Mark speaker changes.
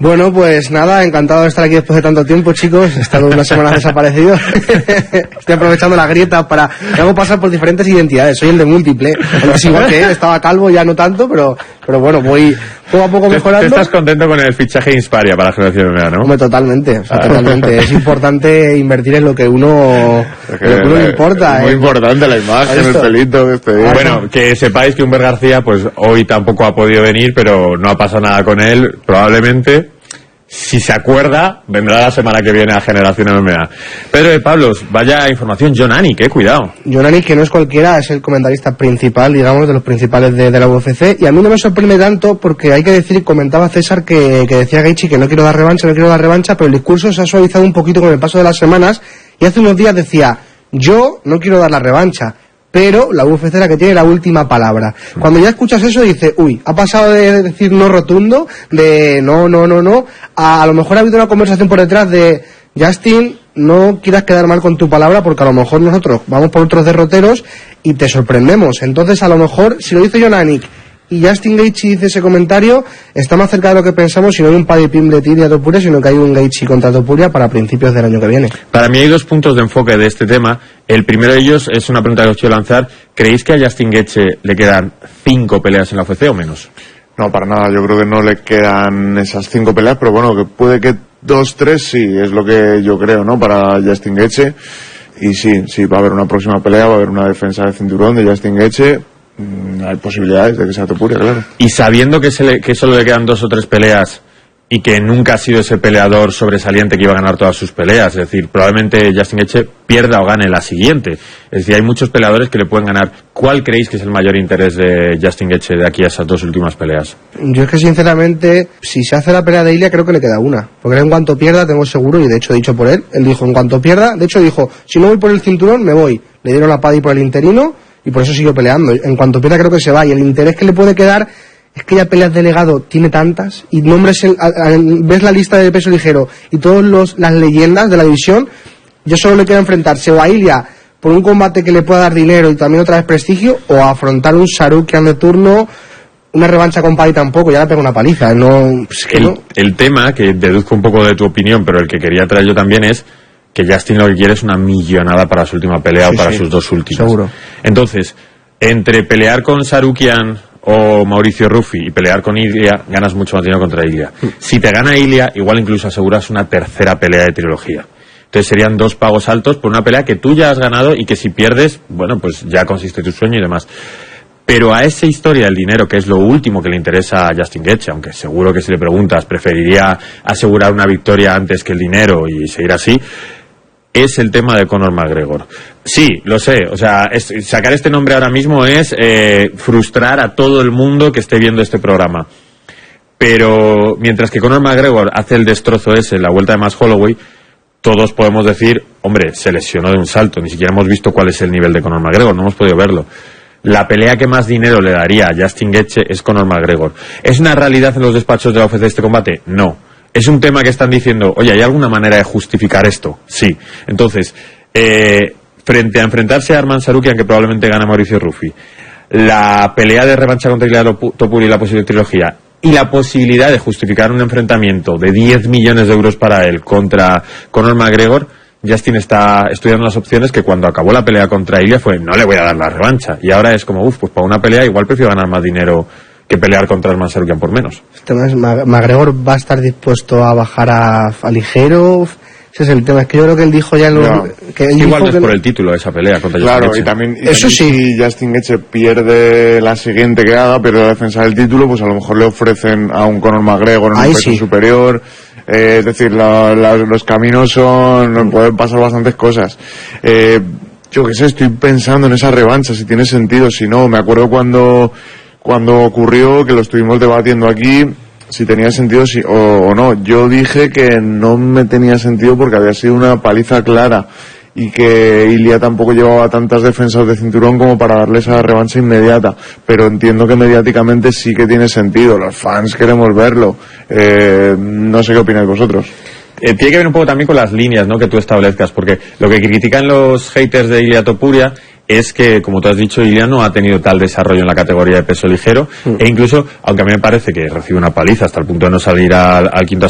Speaker 1: Bueno, pues nada, encantado de estar aquí después de tanto tiempo, chicos. He estado unas semanas desaparecido. Estoy aprovechando la grieta para... Me hago pasar por diferentes identidades. Soy el de múltiple. Bueno, es igual que él, estaba calvo, ya no tanto, pero bueno, voy poco a poco mejorando.
Speaker 2: ¿Te estás contento con el fichaje de Insparia para la generación MMA, no?
Speaker 1: Hombre, totalmente, o sea, totalmente. Es importante invertir en lo que uno le importa.
Speaker 3: Es muy importante la imagen, el pelito de este día.
Speaker 2: Bueno, que sepáis que Humber García, pues hoy tampoco ha podido venir, pero no ha pasado nada con él. Probablemente, si se acuerda, vendrá la semana que viene a Generación MMA. Pedro de Pablos, vaya información. John Anik, cuidado.
Speaker 1: John Anik, que no es cualquiera, es el comentarista principal, digamos, de los principales de la UFC. Y a mí no me sorprende tanto porque hay que decir, comentaba César que decía Gaethje que no quiero dar revancha, pero el discurso se ha suavizado un poquito con el paso de las semanas. Y hace unos días decía, yo no quiero dar la revancha, pero la UFC es la que tiene la última palabra. Cuando ya escuchas eso dices, uy, ha pasado de decir no rotundo, de no, a lo mejor ha habido una conversación por detrás de Justin, no quieras quedar mal con tu palabra porque a lo mejor nosotros vamos por otros derroteros y te sorprendemos. Entonces a lo mejor, si lo dice John Anik y Justin Gaethje dice ese comentario, está más cerca de lo que pensamos, y no hay un Paddy Pimblett y Topuria, sino que hay un Gaethje contra Topuria para principios del año que viene.
Speaker 2: Para mí hay dos puntos de enfoque de este tema. El primero de ellos es una pregunta que os quiero lanzar. ¿Creéis que a Justin Gaethje le quedan 5 peleas en la UFC o menos?
Speaker 3: No, para nada, yo creo que no le quedan esas 5 peleas, pero bueno, que puede que 2, 3 sí, es lo que yo creo, ¿no? Para Justin Gaethje. Y sí, va a haber una próxima pelea, va a haber una defensa de cinturón de Justin Gaethje. Hay posibilidades de que sea Topuria, claro.
Speaker 2: Y sabiendo que solo le quedan 2 o 3 peleas y que nunca ha sido ese peleador sobresaliente que iba a ganar todas sus peleas, es decir, probablemente Justin Gaethje pierda o gane la siguiente. Es decir, hay muchos peleadores que le pueden ganar. ¿Cuál creéis que es el mayor interés de Justin Gaethje de aquí a esas 2 últimas peleas?
Speaker 1: Yo es que sinceramente, si se hace la pelea de Ilia, creo que le queda una. Porque en cuanto pierda, tengo seguro, y de hecho dicho por él dijo, en cuanto pierda, de hecho dijo, si no voy por el cinturón, me voy. Le dieron la Paddy por el interino, y por eso siguió peleando. En cuanto pierda creo que se va, y el interés que le puede quedar es que ya peleas de legado tiene tantas, y nombres ves la lista de peso ligero y todas las leyendas de la división. Yo solo le quiero enfrentarse o a Ilia por un combate que le pueda dar dinero y también otra vez prestigio, o a afrontar un Sarukian de turno. Una revancha con Paddy tampoco, ya le pega una paliza.
Speaker 2: El tema, que deduzco un poco de tu opinión, pero el que quería traer yo también, es que Justin lo que quiere es una millonada para su última pelea, o para sus 2 últimas.
Speaker 1: Seguro.
Speaker 2: Entonces, entre pelear con Sarukian o Mauricio Ruffi y pelear con Ilia, ganas mucho más dinero contra Ilia. Si te gana Ilia, igual incluso aseguras una tercera pelea de trilogía. Entonces serían 2 pagos altos por una pelea que tú ya has ganado y que si pierdes, bueno, pues ya consiste tu sueño y demás. Pero a esa historia del dinero, que es lo último que le interesa a Justin Gaethje, aunque seguro que si le preguntas preferiría asegurar una victoria antes que el dinero y seguir así, es el tema de Conor McGregor. Sí, lo sé, o sea, sacar este nombre ahora mismo es frustrar a todo el mundo que esté viendo este programa. Pero mientras que Conor McGregor hace el destrozo ese en la vuelta de Max Holloway, todos podemos decir, hombre, se lesionó de un salto, ni siquiera hemos visto cuál es el nivel de Conor McGregor, no hemos podido verlo. La pelea que más dinero le daría a Justin Gaethje es Conor McGregor. ¿Es una realidad en los despachos de la UFC este combate? No. ¿Es un tema que están diciendo, oye, ¿hay alguna manera de justificar esto? Sí. Entonces, frente a enfrentarse a Arman Sarukian, que probablemente gana Mauricio Ruffi, la pelea de revancha contra Ilia Topuria y la posible trilogía, y la posibilidad de justificar un enfrentamiento de 10 millones de euros para él contra Conor McGregor, Justin está estudiando las opciones que cuando acabó la pelea contra Ilia fue, no le voy a dar la revancha. Y ahora es como, pues para una pelea igual prefiero ganar más dinero que pelear contra Arman Sarukian por menos.
Speaker 1: El tema es, McGregor va a estar dispuesto a bajar a ligero. Ese es el tema. Es que yo creo que él dijo ya
Speaker 2: que él igual no es por el título de esa pelea contra
Speaker 3: Justin
Speaker 2: Gaethje.
Speaker 3: Y también si Justin Gaethje pierde la siguiente que haga, pierde la defensa del título, pues a lo mejor le ofrecen a un Conor McGregor en un peso superior. Es decir, los caminos pueden pasar bastantes cosas. Yo qué sé, estoy pensando en esa revancha, si tiene sentido, si no. Me acuerdo cuando ocurrió, que lo estuvimos debatiendo aquí, si tenía sentido o no. Yo dije que no me tenía sentido porque había sido una paliza clara y que Ilia tampoco llevaba tantas defensas de cinturón como para darle esa revancha inmediata, pero entiendo que mediáticamente sí que tiene sentido, los fans queremos verlo. No sé qué opináis vosotros.
Speaker 2: Tiene que ver un poco también con las líneas, ¿no?, que tú establezcas, porque lo que critican los haters de Ilia Topuria es que, como tú has dicho, Ilia no ha tenido tal desarrollo en la categoría de peso ligero, e incluso, aunque a mí me parece que recibe una paliza hasta el punto de no salir al quinto